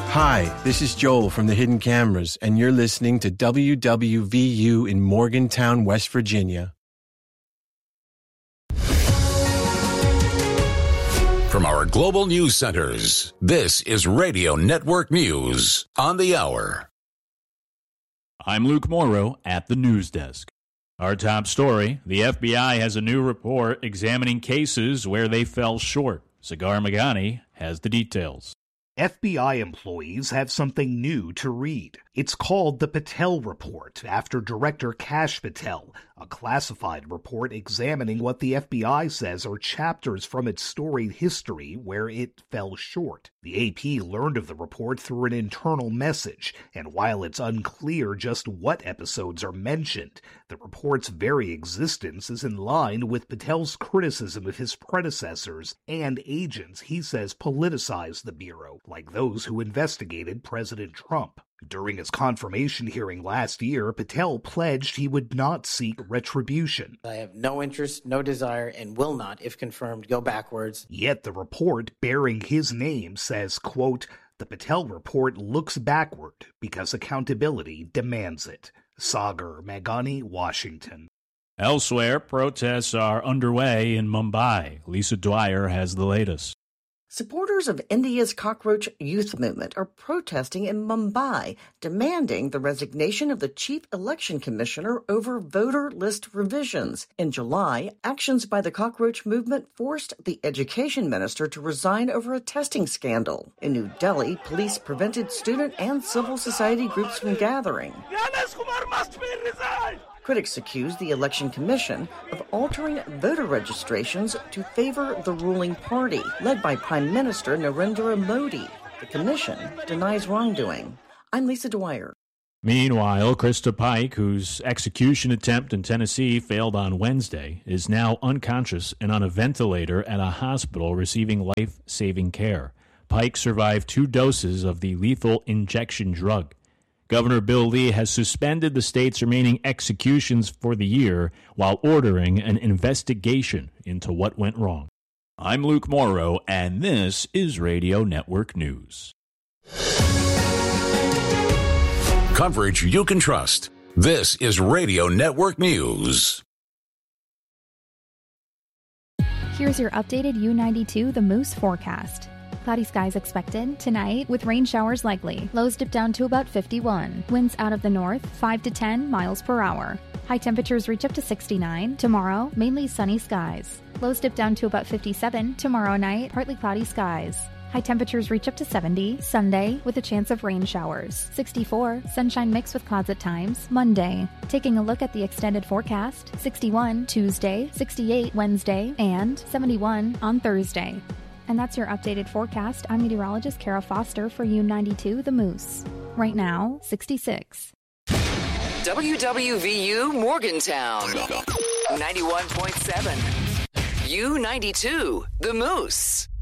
Hi, this is Joel from the Hidden Cameras, and you're listening to WWVU in Morgantown, West Virginia. From our global news centers, this is Radio Network News on the Hour. I'm Luke Morrow at the news desk. Our top story, the FBI has a new report examining cases where they fell short. Sagar Meghani has the details. FBI employees have something new to read. It's called the Patel Report, after Director Kash Patel, a classified report examining what the FBI says are chapters from its storied history where it fell short. The AP learned of the report through an internal message, and while it's unclear just what episodes are mentioned, the report's very existence is in line with Patel's criticism of his predecessors and agents he says politicized the Bureau, like those who investigated President Trump. During his confirmation hearing last year, Patel pledged he would not seek retribution. I have no interest, no desire, and will not, if confirmed, go backwards. Yet the report bearing his name says, quote, "The Patel Report looks backward because accountability demands it." Sagar Meghani, Washington. Elsewhere, protests are underway in Mumbai. Lisa Dwyer has the latest. Supporters of India's cockroach youth movement are protesting in Mumbai, demanding the resignation of the chief election commissioner over voter list revisions. In July, actions by the cockroach movement forced the education minister to resign over a testing scandal. In New Delhi, police prevented student and civil society groups from gathering. Gyanesh Kumar must be resigned. Critics accuse the Election Commission of altering voter registrations to favor the ruling party, led by Prime Minister Narendra Modi. The commission denies wrongdoing. I'm Lisa Dwyer. Meanwhile, Krista Pike, whose execution attempt in Tennessee failed on Wednesday, is now unconscious and on a ventilator at a hospital receiving life-saving care. Pike survived 2 doses of the lethal injection drug. Governor Bill Lee has suspended the state's remaining executions for the year while ordering an investigation into what went wrong. I'm Luke Morrow, and this is Radio Network News. Coverage you can trust. This is Radio Network News. Here's your updated U92 The Moose forecast. Cloudy skies expected tonight with rain showers likely. Lows dip down to about 51. Winds out of the north 5 to 10 miles per hour. High temperatures reach up to 69. Tomorrow, mainly sunny skies. Lows dip down to about 57. Tomorrow night, partly cloudy skies. High temperatures reach up to 70. Sunday, with a chance of rain showers. 64. Sunshine mixed with clouds at times. Monday. Taking a look at the extended forecast. 61 Tuesday, 68 Wednesday, and 71 on Thursday. And that's your updated forecast. I'm meteorologist Kara Foster for U92 The Moose. Right now, 66. WWVU Morgantown, 91.7. U92 The Moose.